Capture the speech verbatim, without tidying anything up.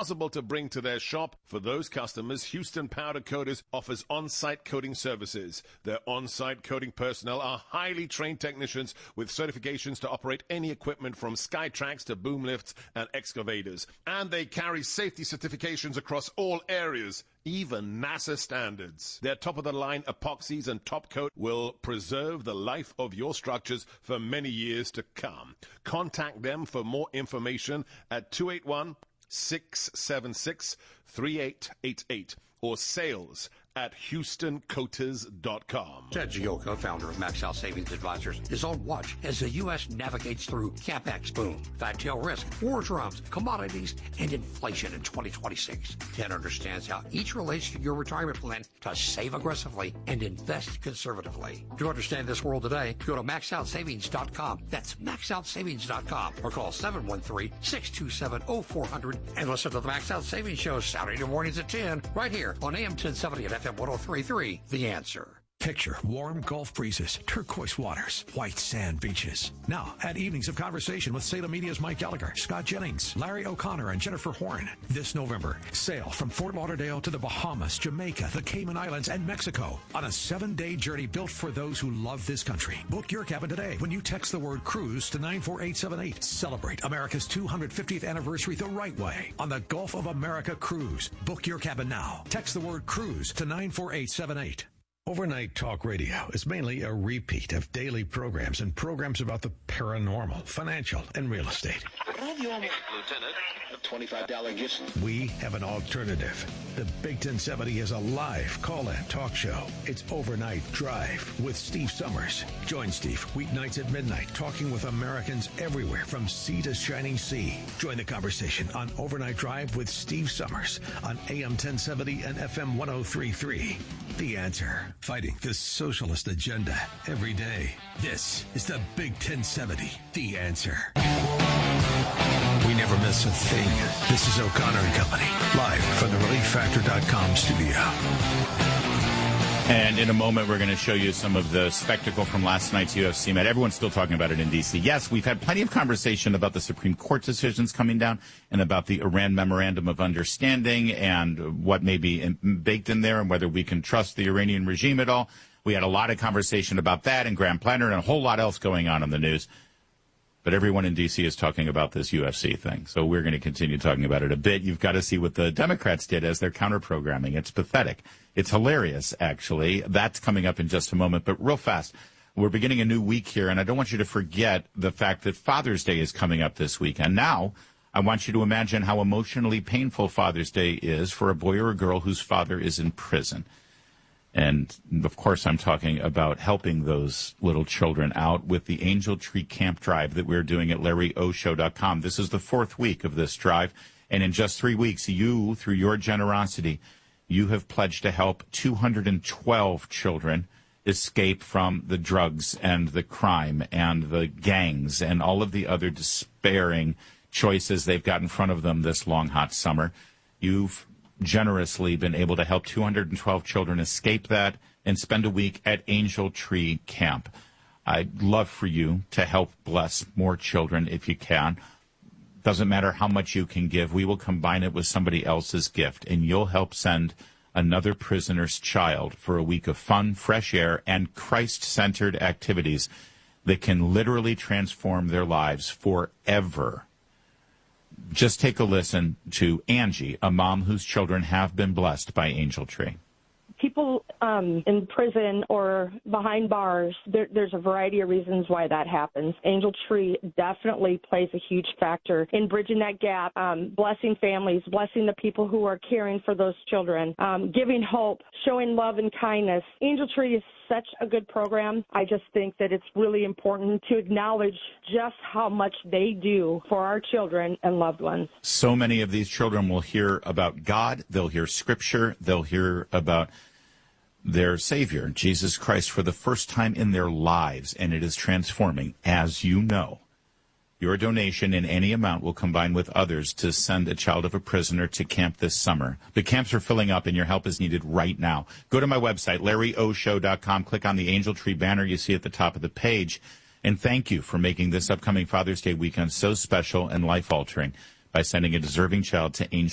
impossible to bring to their shop. For those customers, Houston Powder Coaters offers on-site coating services. Their on-site coating personnel are highly trained technicians with certifications to operate any equipment from Skytrax to boom lifts and excavators. And they carry safety certifications across all areas, even NASA standards. Their top-of-the-line epoxies and top coat will preserve the life of your structures for many years to come. Contact them for more information at two eight one, six seven six, three eight eight eight or sales at houston coaters dot com. Ted Gioka, founder of Max Out Savings Advisors, is on watch as the U S navigates through CapEx boom, fat tail risk, war drums, commodities, and inflation in twenty twenty-six. Ted understands how each relates to your retirement plan to save aggressively and invest conservatively. To understand this world today, go to max out savings dot com. That's max out savings dot com or call seven one three, six two seven, zero four zero zero and listen to the Max Out Savings Show Saturday mornings at ten right here on A M ten seventy at F M one oh three point three. The Answer. Picture warm Gulf breezes, turquoise waters, white sand beaches. Now, at Evenings of Conversation with Salem Media's Mike Gallagher, Scott Jennings, Larry O'Connor, and Jennifer Horn. This November, sail from Fort Lauderdale to the Bahamas, Jamaica, the Cayman Islands, and Mexico on a seven-day journey built for those who love this country. Book your cabin today when you text the word cruise to nine four eight seven eight. Celebrate America's two hundred fiftieth anniversary the right way on the Gulf of America Cruise. Book your cabin now. Text the word cruise to nine four eight seven eight. Overnight Talk Radio is mainly a repeat of daily programs and programs about the paranormal, financial, and real estate. Lieutenant, a twenty-five dollars gift. We have an alternative. The Big ten seventy is a live call-in talk show. It's Overnight Drive with Steve Summers. Join Steve weeknights at midnight, talking with Americans everywhere from sea to shining sea. Join the conversation on Overnight Drive with Steve Summers on A M ten seventy and F M one oh three point three. The Answer. Fighting the socialist agenda every day. This is the Big ten seventy. The Answer. We never miss a thing. This is O'Connor and Company, live from the relief factor dot com studio. And in a moment, we're going to show you some of the spectacle from last night's U F C match. Everyone's still talking about it in D C. Yes, we've had plenty of conversation about the Supreme Court decisions coming down and about the Iran Memorandum of Understanding and what may be baked in there and whether we can trust the Iranian regime at all. We had a lot of conversation about that and Grand Planner and a whole lot else going on in the news. But everyone in D C is talking about this U F C thing, so we're going to continue talking about it a bit. You've got to see what the Democrats did as their counter-programming. It's pathetic. It's hilarious, actually. That's coming up in just a moment. But real fast, we're beginning a new week here, and I don't want you to forget the fact that Father's Day is coming up this week. And now I want you to imagine how emotionally painful Father's Day is for a boy or a girl whose father is in prison. And, of course, I'm talking about helping those little children out with the Angel Tree Camp Drive that we're doing at larry o show dot com. This is the fourth week of this drive, and in just three weeks, you, through your generosity, you have pledged to help two hundred twelve children escape from the drugs and the crime and the gangs and all of the other despairing choices they've got in front of them this long, hot summer. You've generously been able to help two hundred twelve children escape that and spend a week at Angel Tree Camp. I'd love for you to help bless more children if you can. Doesn't matter how much you can give. We will combine it with somebody else's gift, and you'll help send another prisoner's child for a week of fun, fresh air, and Christ-centered activities that can literally transform their lives forever. Just take a listen to Angie, a mom whose children have been blessed by Angel Tree. People um, in prison or behind bars, there, there's a variety of reasons why that happens. Angel Tree definitely plays a huge factor in bridging that gap, um, blessing families, blessing the people who are caring for those children, um, giving hope, showing love and kindness. Angel Tree is such a good program. I just think that it's really important to acknowledge just how much they do for our children and loved ones. So many of these children will hear about God. They'll hear Scripture. They'll hear about their Savior, Jesus Christ, for the first time in their lives, and it is transforming, as you know. Your donation in any amount will combine with others to send a child of a prisoner to camp this summer. The camps are filling up, and your help is needed right now. Go to my website, larry o show dot com. Click on the Angel Tree banner you see at the top of the page. And thank you for making this upcoming Father's Day weekend so special and life-altering by sending a deserving child to Angel